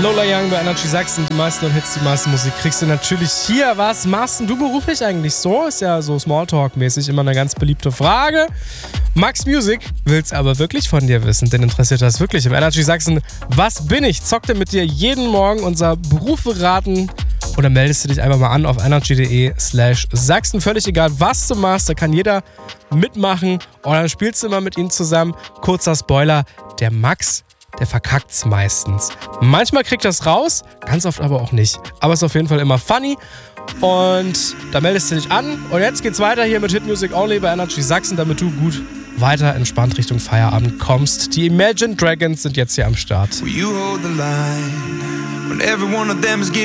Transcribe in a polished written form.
Lola Young bei Energy Sachsen. Die meisten Hits, die meiste Musik kriegst du natürlich hier. Was machst denn du beruflich eigentlich so? Ist ja so Smalltalk-mäßig immer eine ganz beliebte Frage. Max Music will's aber wirklich von dir wissen, denn interessiert das wirklich im Energy Sachsen. Was bin ich? Zockt er mit dir jeden Morgen unser Berufe raten? Oder meldest du dich einfach mal an auf energy.de/Sachsen. Völlig egal, was du machst, da kann jeder mitmachen. Oder dann spielst du immer mit ihnen zusammen. Kurzer Spoiler, der Max, der verkackt's meistens. Manchmal kriegt das raus, ganz oft aber auch nicht. Aber ist auf jeden Fall immer funny. Und da meldest du dich an. Und jetzt geht's weiter hier mit Hit Music Only bei Energy Sachsen, damit du gut weiter entspannt Richtung Feierabend kommst. Die Imagine Dragons sind jetzt hier am Start.